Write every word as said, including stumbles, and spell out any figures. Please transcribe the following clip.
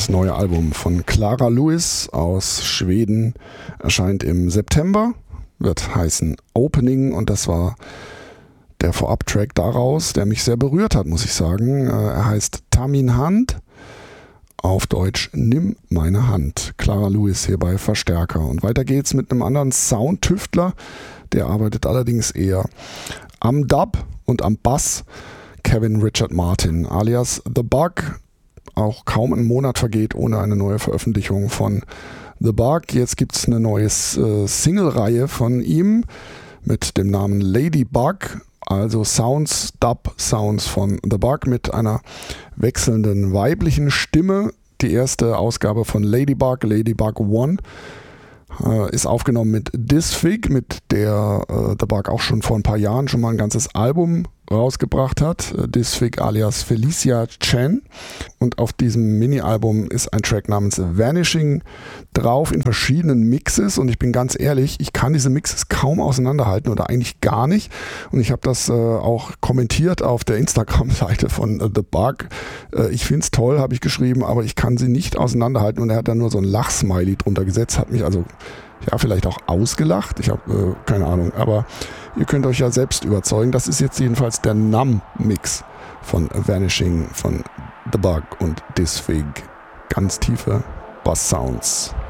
Das neue Album von Clara Lewis aus Schweden erscheint im September, wird heißen Opening, und das war der Vorab-Track daraus, der mich sehr berührt hat, muss ich sagen. Er heißt Tamin Hand, auf Deutsch Nimm meine Hand. Clara Lewis hier bei Verstärker. Und weiter geht's mit einem anderen Soundtüftler, der arbeitet allerdings eher am Dub und am Bass. Kevin Richard Martin alias The Bug. Auch kaum ein Monat vergeht ohne eine neue Veröffentlichung von The Bug. Jetzt gibt es eine neue äh, Single-Reihe von ihm mit dem Namen Ladybug, also Sounds, Dub-Sounds von The Bug mit einer wechselnden weiblichen Stimme. Die erste Ausgabe von Ladybug, Ladybug One, äh, ist aufgenommen mit Disfig, mit der äh, The Bug auch schon vor ein paar Jahren schon mal ein ganzes Album rausgebracht hat, Disfig alias Felicia Chen, und auf diesem Mini-Album ist ein Track namens Vanishing drauf in verschiedenen Mixes, und ich bin ganz ehrlich, ich kann diese Mixes kaum auseinanderhalten oder eigentlich gar nicht, und ich habe das äh, auch kommentiert auf der Instagram-Seite von äh, The Bug. Äh, ich finde es toll, habe ich geschrieben, aber ich kann sie nicht auseinanderhalten, und er hat dann nur so ein Lachsmiley drunter gesetzt, hat mich also ja vielleicht auch ausgelacht, ich habe äh, keine Ahnung, aber ihr könnt euch ja selbst überzeugen. Das ist jetzt jedenfalls der Numb-Mix von Vanishing von The Bug und Disfig. Ganz tiefe Bass-Sounds.